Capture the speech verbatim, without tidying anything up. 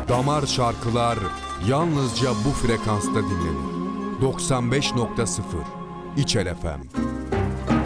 Damar şarkılar yalnızca bu frekansta dinlenir. doksan beş nokta sıfır İçel F M.